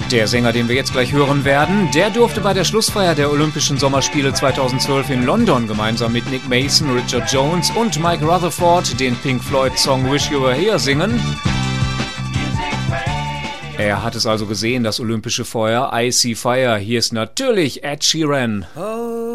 Der Sänger, den wir jetzt gleich hören werden, der durfte bei der Schlussfeier der Olympischen Sommerspiele 2012 in London gemeinsam mit Nick Mason, Richard Jones und Mike Rutherford den Pink Floyd-Song Wish You Were Here singen. Er hat es also gesehen, das olympische Feuer. I See Fire. Hier ist natürlich Ed Sheeran.